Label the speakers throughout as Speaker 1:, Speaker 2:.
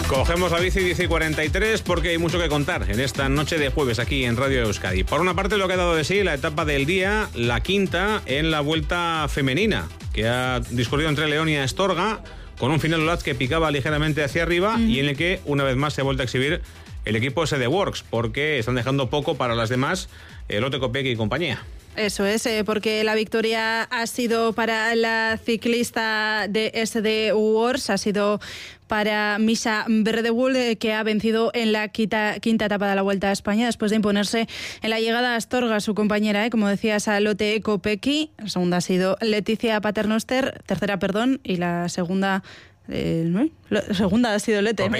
Speaker 1: Cogemos la bici 10:43 porque hay mucho que contar en esta noche de jueves aquí en Radio Euskadi. Por una parte, lo que ha dado de sí la etapa del día, la quinta en la Vuelta Femenina, que ha discurrido entre León y Astorga, con un final Olatz que picaba ligeramente hacia arriba y en el que una vez más se ha vuelto a exhibir el equipo SD Works, porque están dejando poco para las demás, Lotte Kopecky y compañía.
Speaker 2: Eso es, porque la victoria ha sido para la ciclista de SD Works, ha sido para Misha Verdewold, que ha vencido en la quinta etapa de la Vuelta a España después de imponerse en la llegada a Astorga su compañera, como decías, a Lotte Kopecky. La segunda ha sido Leticia Paternoster, tercera, y la segunda... segunda ha sido Lotte.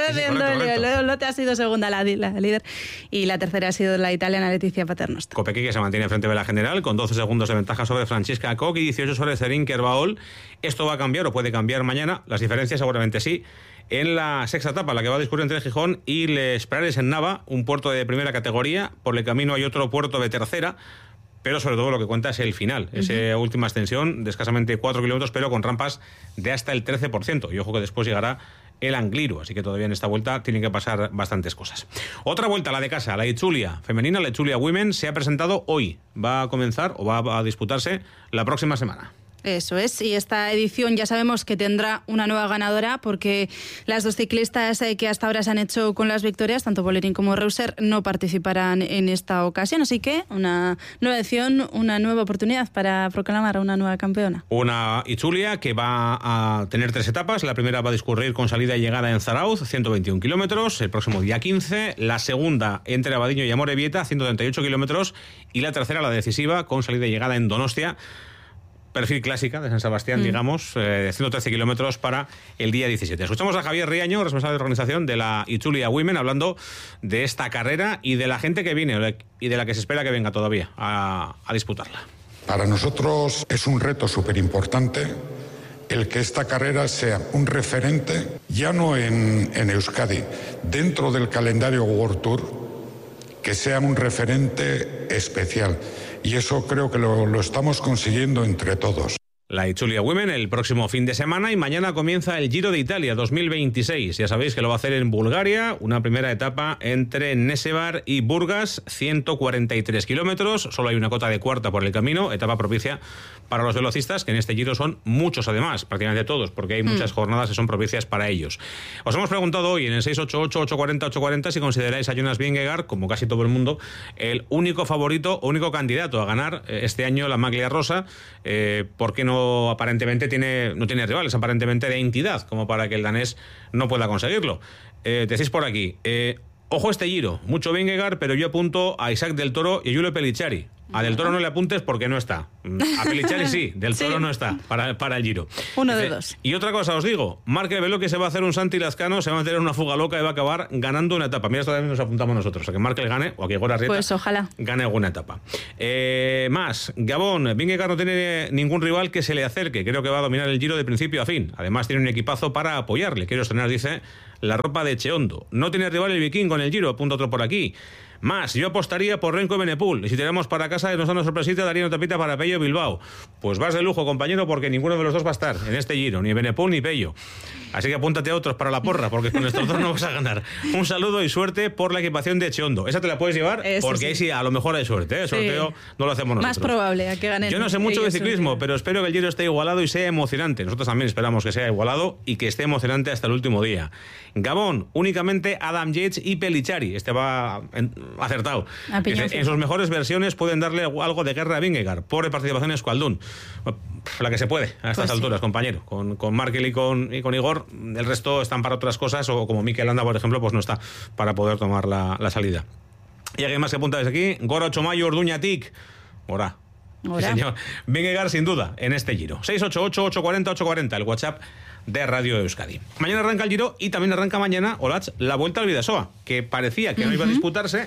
Speaker 2: Lotte ha sido segunda, la líder, y la tercera ha sido la italiana Leticia Paternoster.
Speaker 1: Kopecky, que se mantiene frente de la general con 12 segundos de ventaja sobre Francesca Koch y 18 sobre Zerin Kerbaol. Esto va a cambiar o puede cambiar mañana, las diferencias seguramente sí, en la sexta etapa, la que va a discurrir entre Gijón y Les Prares en Nava, un puerto de primera categoría. Por el camino hay otro puerto de tercera, pero sobre todo lo que cuenta es el final, esa última extensión de escasamente 4 kilómetros, pero con rampas de hasta el 13%. Y ojo que después llegará el Angliru, así que todavía en esta vuelta tienen que pasar bastantes cosas. Otra vuelta, la de casa, la Itzulia femenina, la Itzulia Women, se ha presentado hoy. Va a comenzar o va a disputarse la próxima semana.
Speaker 2: Eso es, y esta edición ya sabemos que tendrá una nueva ganadora, porque las dos ciclistas que hasta ahora se han hecho con las victorias, tanto Bolerín como Reuser, no participarán en esta ocasión, así que una nueva edición, una nueva oportunidad para proclamar a una nueva campeona.
Speaker 1: Una Itzulia que va a tener 3 etapas. La primera va a discurrir con salida y llegada en Zarauz, 121 kilómetros, el próximo día 15. La segunda entre Abadiño y Amorebieta, 138 kilómetros, y la tercera, la decisiva, con salida y llegada en Donostia, perfil clásica de San Sebastián, digamos, 113 kilómetros para el día 17. Escuchamos a Javier Riaño, responsable de organización de la Itzulia Women, hablando de esta carrera y de la gente que viene y de la que se espera que venga todavía a disputarla.
Speaker 3: Para nosotros es un reto súper importante el que esta carrera sea un referente, ya no en Euskadi, dentro del calendario World Tour, que sea un referente especial. Y eso creo que lo estamos consiguiendo entre todos.
Speaker 1: La Itzulia Women el próximo fin de semana, y mañana comienza el Giro de Italia 2026. Ya sabéis que lo va a hacer en Bulgaria, una primera etapa entre Nesevar y Burgas, 143 kilómetros. Solo hay una cota de cuarta por el camino, etapa propicia para los velocistas, que en este Giro son muchos además, prácticamente todos, porque hay muchas jornadas que son propicias para ellos. Os hemos preguntado hoy en el 688-840-840 si consideráis a Jonas Vingegaard, como casi todo el mundo, el único favorito o único candidato a ganar este año la Maglia Rosa, porque no tiene rivales aparentemente de entidad como para que el danés no pueda conseguirlo. Decís por aquí, ojo este Giro, mucho Vingegaard, pero yo apunto a Isaac del Toro y a Giulio Pellicciari. A Del Toro no le apuntes porque no está. A Pellicciari sí, Del Toro no está para el Giro.
Speaker 2: Uno de dos.
Speaker 1: Y otra cosa os digo, Marc Velo, que se va a hacer un Santi Lazcano, se va a meter en una fuga loca y va a acabar ganando una etapa. Mira, esto también nos apuntamos nosotros, a que Marc gane o a que Igor Arrieta,
Speaker 2: pues ojalá,
Speaker 1: gane alguna etapa. Más, Gabón, Vingegaard no tiene ningún rival que se le acerque. Creo que va a dominar el Giro de principio a fin. Además tiene un equipazo para apoyarle. Quiero estrenar, dice, la ropa de Cheondo. No tiene rival el vikingo en el Giro, apunta otro por aquí. Más, yo apostaría por Renko Benepul. Y si tenemos para casa, nos da una sorpresita, daría una tapita para Pello Bilbao. Pues vas de lujo, compañero, porque ninguno de los dos va a estar en este Giro, ni Benepul ni Pello. Así que apúntate a otros para la porra, porque con estos dos no vas a ganar. Un saludo y suerte por la equipación de Cheondo. Esa te la puedes llevar, porque ahí sí, a lo mejor hay suerte. El sorteo no lo hacemos nosotros.
Speaker 2: Más probable a que ganen.
Speaker 1: Yo no sé mucho de ciclismo, pero espero que el Giro esté igualado y sea emocionante. Nosotros también esperamos que sea igualado y que esté emocionante hasta el último día. Gabón, únicamente Adam Yates y Pellicciari. Este va acertado. En sus mejores versiones pueden darle algo de guerra a Vingegaard. Pobre participación en Escualdún. La que se puede a estas alturas, compañero. Con Markel y con Igor, el resto están para otras cosas, o como Mikel Landa, por ejemplo, pues no está para poder tomar la salida. Y alguien más que apunta desde aquí, Gora Ochomayo, Orduñatic. Ora. Sí, señor. Vingegaard sin duda en este Giro. 688-840-840, el WhatsApp de Radio Euskadi. Mañana arranca el Giro y también arranca mañana, Olatz, la Vuelta al Bidasoa, que parecía que no iba a disputarse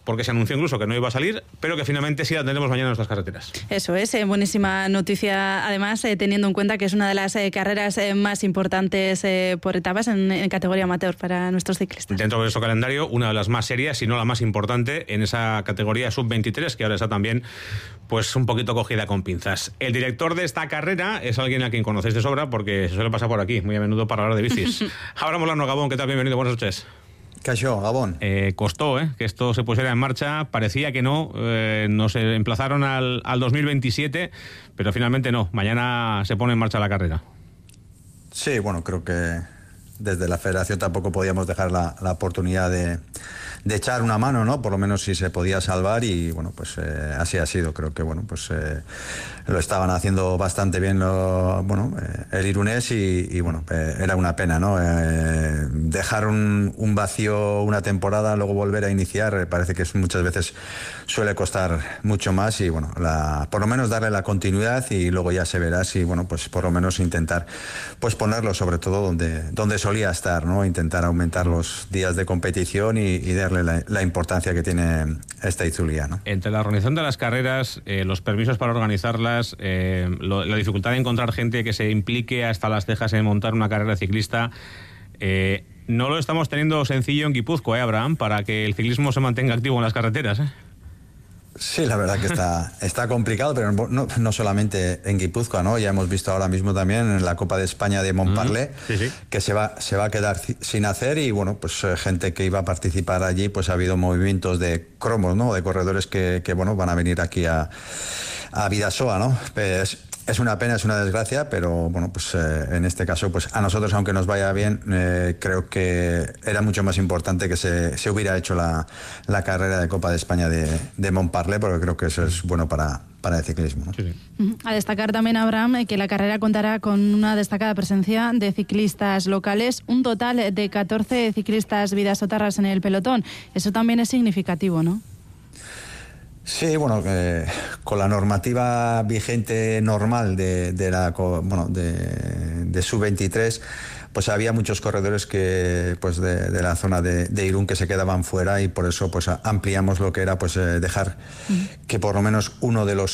Speaker 1: porque se anunció incluso que no iba a salir, pero que finalmente sí la tendremos mañana en nuestras carreteras.
Speaker 2: Eso es, buenísima noticia, además, teniendo en cuenta que es una de las carreras más importantes por etapas en categoría amateur para nuestros ciclistas.
Speaker 1: Dentro de nuestro calendario, una de las más serias, si no la más importante, en esa categoría sub-23, que ahora está también pues un poquito cogida con pinzas. El director de esta carrera es alguien a quien conocéis de sobra, porque se suele pasar por aquí muy a menudo para hablar de bicis. Abraham Molano, Gabón, ¿qué tal? Bienvenido, buenas noches.
Speaker 4: Caixó, Gabón.
Speaker 1: Costó que esto se pusiera en marcha, parecía que no, nos emplazaron al 2027, pero finalmente no, mañana se pone en marcha la carrera.
Speaker 4: Sí, bueno, creo que desde la federación tampoco podíamos dejar la oportunidad de echar una mano, ¿no? Por lo menos si se podía salvar, y bueno, pues así ha sido. Creo que bueno, pues lo estaban haciendo bastante bien el irunés y bueno, era una pena, ¿no? Dejar un vacío una temporada, luego volver a iniciar, parece que muchas veces suele costar mucho más, y bueno, por lo menos darle la continuidad, y luego ya se verá si, bueno, pues por lo menos intentar pues ponerlo sobre todo donde solía estar, ¿no? Intentar aumentar los días de competición y darle la importancia que tiene esta Itzulia, ¿no?
Speaker 1: Entre la organización de las carreras, los permisos para organizarlas, la dificultad de encontrar gente que se implique hasta las cejas en montar una carrera ciclista, no lo estamos teniendo sencillo en Guipúzcoa, Abraham, para que el ciclismo se mantenga activo en las carreteras, ¿eh?
Speaker 4: Sí, la verdad que está complicado, pero no solamente en Guipúzcoa, ¿no? Ya hemos visto ahora mismo también en la Copa de España de Montparlé,
Speaker 1: sí.
Speaker 4: que se va a quedar sin hacer, y bueno, pues gente que iba a participar allí, pues ha habido movimientos de cromos, ¿no? De corredores que bueno, van a venir aquí a Bidasoa, ¿no? Pues, es una pena, es una desgracia, pero bueno, pues en este caso, pues a nosotros, aunque nos vaya bien, creo que era mucho más importante que se hubiera hecho la carrera de Copa de España de Montparlé, porque creo que eso es bueno para el ciclismo, ¿no?
Speaker 1: Sí.
Speaker 2: A destacar también, Abraham, que la carrera contará con una destacada presencia de ciclistas locales, un total de 14 ciclistas bidasotarras en el pelotón. Eso también es significativo, ¿no?
Speaker 4: Sí, bueno, con la normativa vigente normal de sub-23, pues había muchos corredores que pues de la zona de Irún que se quedaban fuera, y por eso pues ampliamos lo que era pues dejar que por lo menos uno en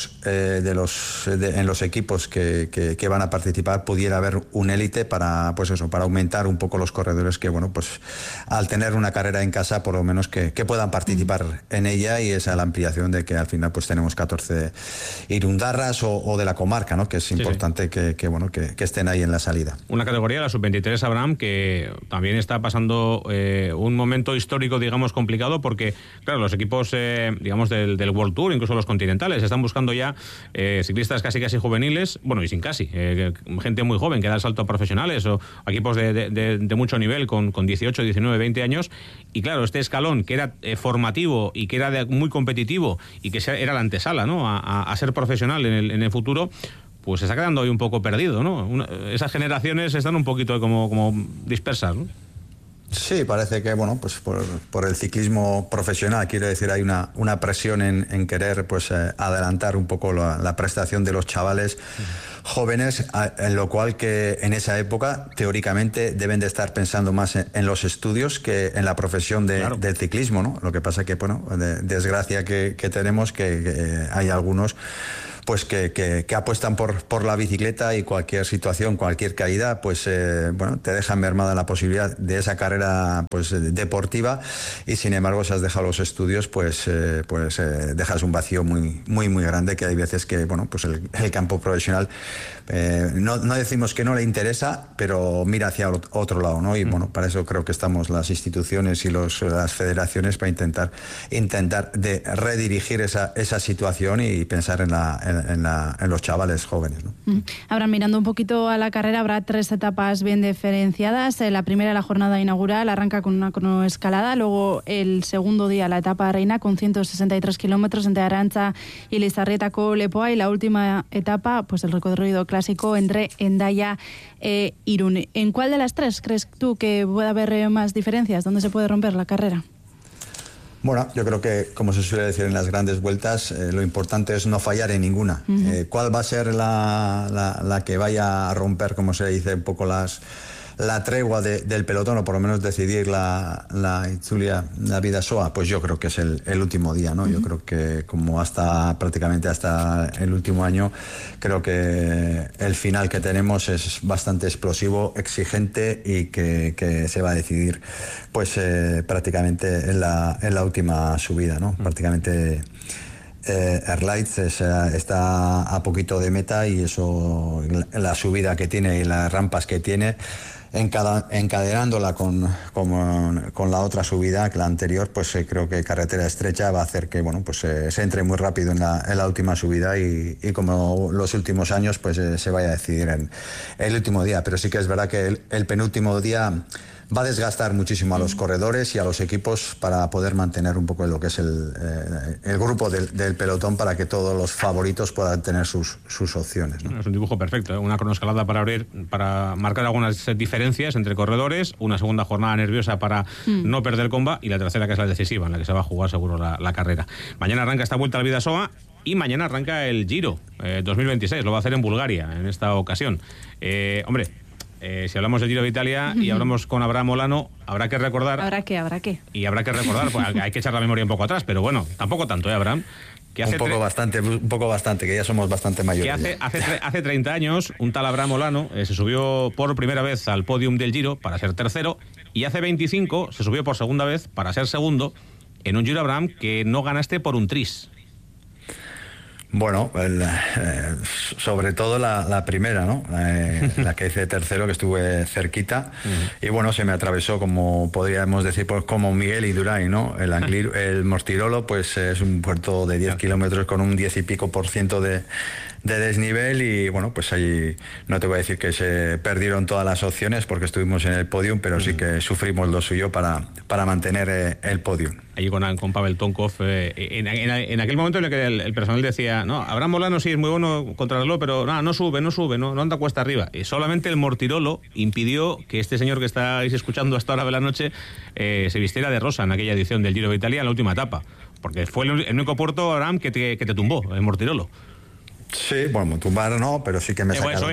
Speaker 4: los equipos que van a participar pudiera haber un élite para aumentar un poco los corredores que bueno, pues al tener una carrera en casa por lo menos que puedan participar en ella, y esa es la ampliación de que al final pues tenemos 14 irundarras o de la comarca, ¿no? Que es importante que estén ahí en la salida.
Speaker 1: Una categoría, la sub-23, Abraham, que también está pasando un momento histórico, digamos, complicado, porque, claro, los equipos, digamos, del World Tour, incluso los continentales, están buscando ya ciclistas casi juveniles, bueno, y sin casi, gente muy joven que da el salto a profesionales, o equipos de mucho nivel con 18, 19, 20 años, y claro, este escalón que era formativo y que era muy competitivo y que era la antesala, ¿no?, a ser profesional en el futuro, pues se está quedando ahí un poco perdido, ¿no? Esas generaciones están un poquito como dispersas, ¿no?
Speaker 4: Sí, parece que bueno, pues por el ciclismo profesional, quiero decir, hay una presión en querer pues adelantar un poco la prestación de los chavales jóvenes, en lo cual que en esa época teóricamente deben de estar pensando más en los estudios que en la profesión del ciclismo, ¿no? Lo que pasa que, bueno, desgracia que tenemos que hay algunos pues que apuestan por la bicicleta, y cualquier situación, cualquier caída, pues bueno, te dejan mermada la posibilidad de esa carrera pues deportiva, y sin embargo si has dejado los estudios pues dejas un vacío muy grande, que hay veces que bueno, pues el campo profesional no decimos que no le interesa, pero mira hacia otro lado, ¿no? Y bueno, para eso creo que estamos las instituciones y las federaciones, para intentar de redirigir esa situación y pensar en los chavales jóvenes, ¿no?
Speaker 2: Ahora, mirando un poquito a la carrera, habrá 3 etapas bien diferenciadas. La primera, la jornada inaugural, arranca con una cronoescalada. Luego, el segundo día, la etapa reina, con 163 kilómetros entre Arantza y Lizarrietako Lepoa. Y la última etapa, pues el recorrido clásico entre Hendaya e Irún. ¿En cuál de las 3 crees tú que puede haber más diferencias? ¿Dónde se puede romper la carrera?
Speaker 4: Bueno, yo creo que, como se suele decir en las grandes vueltas, lo importante es no fallar en ninguna. ¿Cuál va a ser la que vaya a romper, como se dice, un poco las la tregua del pelotón, o por lo menos decidir la Itzulia, la Bidasoa, pues yo creo que es el último día, ¿no? Yo creo que como prácticamente hasta el último año, creo que el final que tenemos es bastante explosivo, exigente y que se va a decidir pues prácticamente en la última subida, ¿no? Prácticamente Erlaitz está a poquito de meta, y eso, la subida que tiene y las rampas que tiene, encadenándola con la otra subida, que la anterior, pues creo que carretera estrecha va a hacer que pues se entre muy rápido en la última subida, y como los últimos años, pues se vaya a decidir en el último día. Pero sí que es verdad que el penúltimo día va a desgastar muchísimo a los corredores y a los equipos para poder mantener un poco lo que es el grupo del pelotón, para que todos los favoritos puedan tener sus opciones, ¿no?
Speaker 1: Es un dibujo perfecto, ¿eh? Una cronoescalada para marcar algunas diferencias entre corredores, una segunda jornada nerviosa para no perder comba, y la tercera, que es la decisiva, en la que se va a jugar seguro la carrera. Mañana arranca esta vuelta al Bidasoa, y mañana arranca el Giro 2026, lo va a hacer en Bulgaria en esta ocasión. Si hablamos del Giro de Italia y hablamos con Abraham Olano, habrá que recordar...
Speaker 2: ¿Habrá qué?
Speaker 1: Y habrá que recordar, pues hay que echar la memoria un poco atrás, pero bueno, tampoco tanto, Abraham? Que
Speaker 4: un poco bastante, que ya somos bastante mayores.
Speaker 1: Que hace 30 años, un tal Abraham Olano se subió por primera vez al podium del Giro para ser tercero, y hace 25 se subió por segunda vez para ser segundo en un Giro, Abraham, que no ganaste por un tris.
Speaker 4: Bueno, sobre todo la primera, ¿no? La que hice tercero, que estuve cerquita, y bueno, se me atravesó, como podríamos decir, pues como Miguel Indurain, ¿no? El Mortirolo, pues es un puerto de 10 kilómetros con un 10 y pico % de desnivel, y bueno, pues ahí no te voy a decir que se perdieron todas las opciones, porque estuvimos en el podium, pero sí que sufrimos lo suyo para mantener el podium.
Speaker 1: Allí con Pavel Tonkov, en aquel momento en el que el personal decía, no, Abraham Olano sí es muy bueno contra el reloj, pero no sube, no anda cuesta arriba. Y solamente el Mortirolo impidió que este señor que estáis escuchando hasta ahora de la noche se vistiera de rosa en aquella edición del Giro de Italia, en la última etapa, porque fue el único puerto, Abraham, que te tumbó, el Mortirolo.
Speaker 4: Sí, bueno, tumbar no, pero sí que me sacaron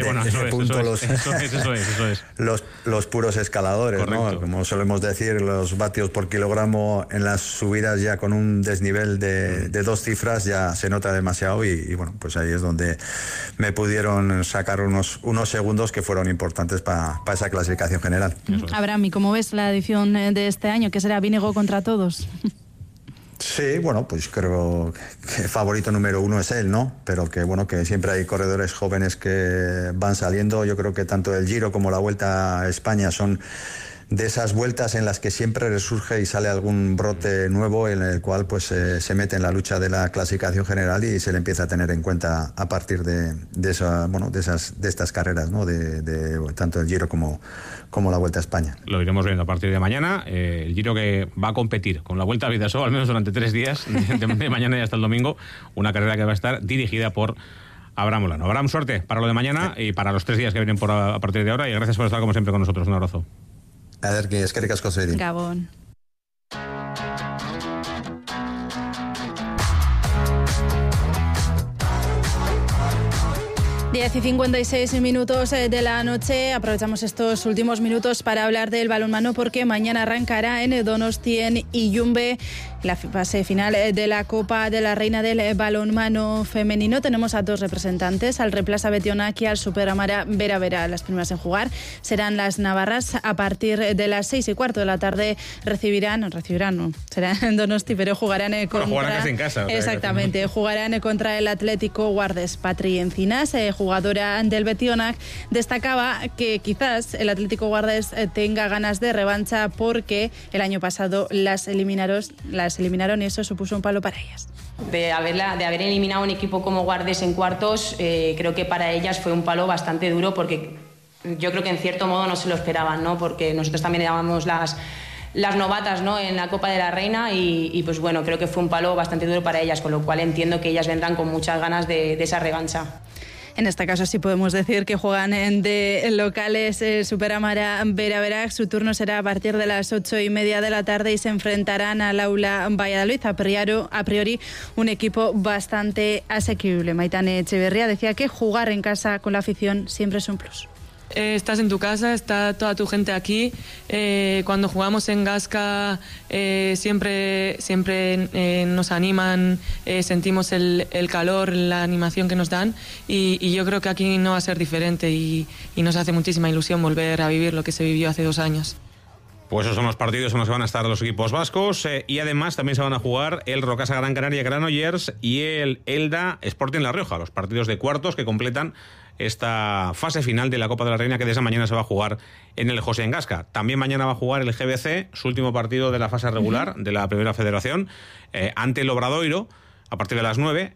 Speaker 4: los puros escaladores. Correcto. ¿No? Como solemos decir, los vatios por kilogramo en las subidas ya con un desnivel de 2 cifras ya se nota demasiado, y bueno, pues ahí es donde me pudieron sacar unos segundos que fueron importantes para esa clasificación general.
Speaker 2: Abraham, ¿y cómo ves la edición de este año? ¿Qué será Vinego contra todos?
Speaker 4: Sí, bueno, pues creo que favorito número 1 es él, ¿no? Pero que bueno, que siempre hay corredores jóvenes que van saliendo. Yo creo que tanto el Giro como la Vuelta a España son de esas vueltas en las que siempre resurge y sale algún brote nuevo, en el cual pues se mete en la lucha de la clasificación general, y se le empieza a tener en cuenta a partir de estas carreras, ¿no? De tanto el Giro como la Vuelta a España.
Speaker 1: Lo iremos viendo a partir de mañana. El Giro, que va a competir con la Vuelta a Bidasoa al menos durante 3 días, de mañana y hasta el domingo, una carrera que va a estar dirigida por Abraham Olano. Abraham, suerte para lo de mañana y para los 3 días que vienen a partir de ahora, y gracias por estar como siempre con nosotros. Un abrazo.
Speaker 4: Eskerrik asko zeiri.
Speaker 2: Gabón. Diez y 56 minutos de la noche. Aprovechamos estos últimos minutos para hablar del balonmano, porque mañana arrancará en Donostia, en Ilunbe, la fase final de la Copa de la Reina del Balonmano Femenino. Tenemos a 2 representantes, al Replaza Betionak y al Superamara Bera Bera. Las primeras en jugar serán las navarras. A partir de las 6:15 de la tarde será en Donosti, pero jugarán contra...
Speaker 1: jugarán casi en casa.
Speaker 2: Exactamente, jugarán contra el Atlético Guardes. Patri Encinas, jugadora del Betionak, destacaba que quizás el Atlético Guardes tenga ganas de revancha, porque el año pasado las eliminaron y eso supuso un palo para ellas.
Speaker 5: De haber eliminado un equipo como Guardes en cuartos, creo que para ellas fue un palo bastante duro, porque yo creo que en cierto modo no se lo esperaban, ¿no? Porque nosotros también éramos las novatas, ¿no?, en la Copa de la Reina, y pues bueno, creo que fue un palo bastante duro para ellas, con lo cual entiendo que ellas vendrán con muchas ganas de esa revancha.
Speaker 2: En este caso sí podemos decir que juegan de locales Superamara Bera Bera. Su turno será a partir de las 8:30 de la tarde y se enfrentarán al Aula Valladolid. A priori un equipo bastante asequible. Maitane Echeverría decía que jugar en casa con la afición siempre es un plus.
Speaker 6: estás en tu casa, está toda tu gente aquí. Cuando jugamos en Gasca siempre nos animan, sentimos el calor, la animación que nos dan y yo creo que aquí no va a ser diferente y nos hace muchísima ilusión volver a vivir lo que se vivió hace 2 años.
Speaker 1: Pues esos son los partidos en los que van a estar los equipos vascos y además también se van a jugar el Rocasa Gran Canaria Granollers y el Elda Sporting La Rioja, los partidos de cuartos que completan esta fase final de la Copa de la Reina que desde mañana se va a jugar en el José Engasca. También mañana va a jugar el GBC, su último partido de la fase regular de la Primera Federación, ante el Obradoiro a partir de las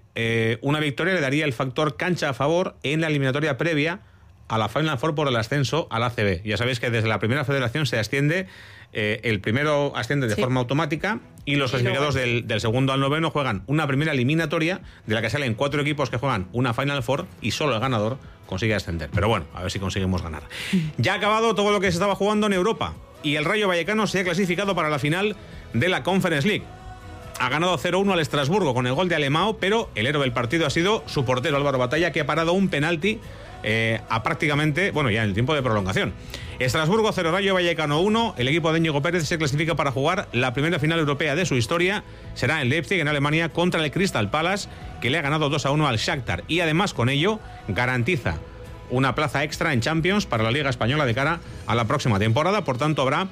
Speaker 1: 9. Una victoria le daría el factor cancha a favor en la eliminatoria previa a la Final Four por el ascenso a la ACB. Ya sabéis que desde la Primera Federación se asciende, el primero asciende de forma automática y los clasificados del segundo al noveno juegan una primera eliminatoria de la que salen 4 equipos que juegan una Final Four y solo el ganador consigue ascender. Pero bueno, a ver si conseguimos ganar. Ya ha acabado todo lo que se estaba jugando en Europa y el Rayo Vallecano se ha clasificado para la final de la Conference League. Ha ganado 0-1 al Estrasburgo con el gol de Alemão, pero el héroe del partido ha sido su portero Álvaro Batalla, que ha parado un penalti a prácticamente, bueno, ya en el tiempo de prolongación. Estrasburgo 0, Rayo Vallecano 1. El equipo de Íñigo Pérez se clasifica para jugar la primera final europea de su historia. Será en Leipzig, en Alemania, contra el Crystal Palace, que le ha ganado 2-1 al Shakhtar. Y además con ello garantiza una plaza extra en Champions para la Liga Española de cara a la próxima temporada. Por tanto, habrá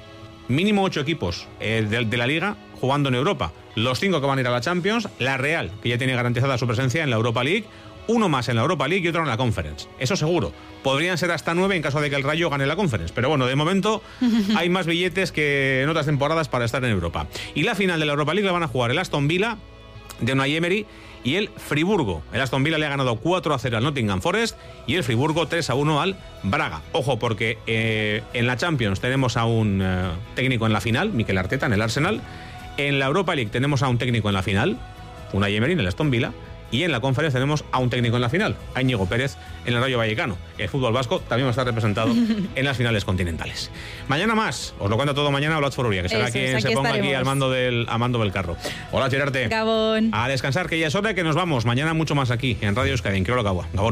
Speaker 1: mínimo 8 equipos de la Liga jugando en Europa. Los 5 que van a ir a la Champions, la Real, que ya tiene garantizada su presencia en la Europa League, uno más en la Europa League y otro en la Conference. Eso seguro. Podrían ser hasta 9 en caso de que el Rayo gane la Conference. Pero bueno, de momento hay más billetes que en otras temporadas para estar en Europa. Y la final de la Europa League la van a jugar el Aston Villa de Unai Emery y el Friburgo. El Aston Villa le ha ganado 4-0 al Nottingham Forest y el Friburgo 3-1 al Braga. Ojo, porque en la Champions tenemos a un técnico en la final, Mikel Arteta, en el Arsenal. En la Europa League tenemos a un técnico en la final, Unai Emery, en el Aston Villa. Y en la Conference tenemos a un técnico en la final, a Íñigo Pérez, en el Rayo Vallecano. El fútbol vasco también va a estar representado en las finales continentales. Mañana más, os lo cuento todo mañana, Olatz Foruria, que será quien se ponga aquí al mando del carro. Hola, Gerarte.
Speaker 2: Gabón.
Speaker 1: A descansar, que ya es hora que nos vamos. Mañana mucho más aquí, en Radio Euskadi, en Kirol Gaua. Gabón.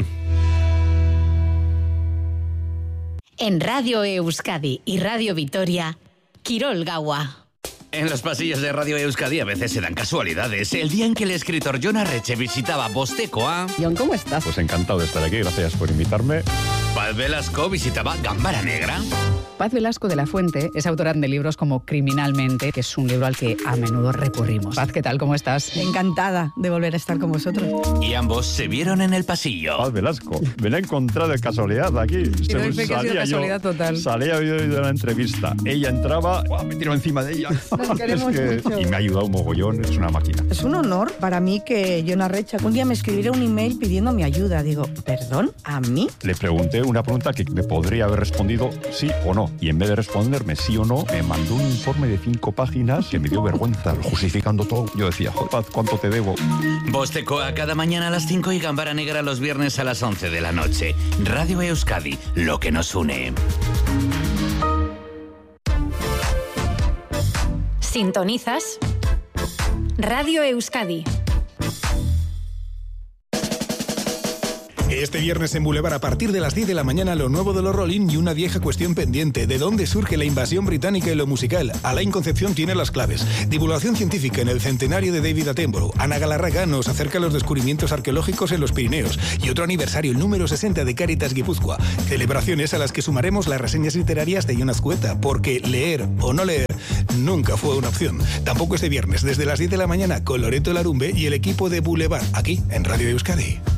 Speaker 7: En Radio Euskadi y Radio Vitoria, Kirol Gaua.
Speaker 8: En los pasillos de Radio Euskadi a veces se dan casualidades. El día en que el escritor Jon Arretxe visitaba Bostekoa...
Speaker 9: Jon, ¿cómo estás?
Speaker 10: Pues encantado de estar aquí, gracias por invitarme.
Speaker 8: Paz Velasco visitaba Gambara Negra.
Speaker 9: Paz Velasco de la Fuente es autora de libros como Criminalmente, que es un libro al que a menudo recurrimos. Paz, ¿qué tal? ¿Cómo estás?
Speaker 11: Encantada de volver a estar con vosotros.
Speaker 8: Y ambos se vieron en el pasillo.
Speaker 10: Paz Velasco, me la he encontrado de casualidad aquí. Salía yo de una entrevista. Ella entraba, me tiro encima de ella.
Speaker 11: Nos queremos mucho.
Speaker 10: Y me ha ayudado un mogollón, es una máquina.
Speaker 11: Es un honor para mí que Jon Arretxe un día me escribiera un email pidiendo mi ayuda. Digo, ¿perdón? ¿A mí?
Speaker 10: Le pregunté una pregunta que me podría haber respondido sí o no. Y en vez de responderme sí o no, me mandó un informe de 5 páginas que me dio vergüenza, justificando todo. Yo decía, joder, Paz, ¿cuánto te debo?
Speaker 8: Bostekoa cada mañana a las 5 y Gambara Negra los viernes a las 11 de la noche. Radio Euskadi, lo que nos une.
Speaker 7: Sintonizas Radio Euskadi.
Speaker 12: Este viernes en Boulevard a partir de las 10 de la mañana lo nuevo de los Rolling y una vieja cuestión pendiente. ¿De dónde surge la invasión británica en lo musical? Alain Concepción tiene las claves. Divulgación científica en el centenario de David Attenborough. Ana Galarraga nos acerca a los descubrimientos arqueológicos en los Pirineos. Y otro aniversario, el número 60 de Cáritas Guipúzcoa. Celebraciones a las que sumaremos las reseñas literarias de Jon Azcueta, porque leer o no leer nunca fue una opción. Tampoco este viernes, desde las 10 de la mañana, con Loreto Larumbe y el equipo de Boulevard, aquí en Radio Euskadi.